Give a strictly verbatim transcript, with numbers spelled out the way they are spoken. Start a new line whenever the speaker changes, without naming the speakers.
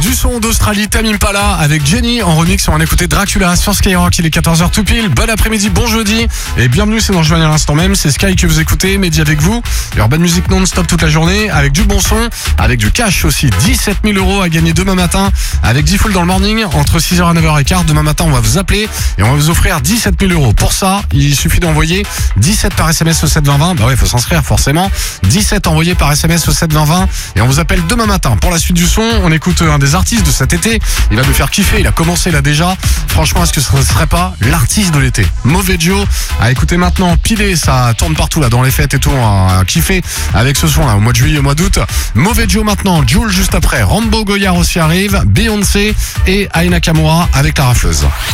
Du son d'Australie, Tame Impala avec Jenny en remix. On va écouter Dracula sur Skyrock. Il est quatorze heures tout pile. Bon après-midi, bon jeudi. Et bienvenue, c'est dans le journal à l'instant même. C'est Sky que vous écoutez, Mehdi avec vous. Urban Music non-stop toute la journée. Avec du bon son, avec du cash aussi. dix-sept mille euros à gagner demain matin. Avec D-Full dans le morning. Entre six heures et neuf heures quinze. Demain matin, on va vous appeler et on va vous offrir dix-sept mille euros. Pour ça, il suffit d'envoyer dix-sept par S M S au sept vingt vingt. Bah ouais, il faut s'inscrire forcément. dix-sept envoyés par S M S au sept vingt vingt. Et on vous appelle demain matin. Pour la suite du son, on écoute un des artistes de cet été. Il va nous faire kiffer, il a commencé là déjà. Franchement, est-ce que ce ne serait pas l'artiste de l'été? Mauvais Joe, à écouter maintenant, pilé, ça tourne partout là dans les fêtes et tout, à kiffer avec ce son là au mois de juillet, au mois d'août. Mauvais Joe maintenant, Jul juste après, Rambo Goyard aussi arrive, Beyoncé et Aina Kamura avec la rafleuse.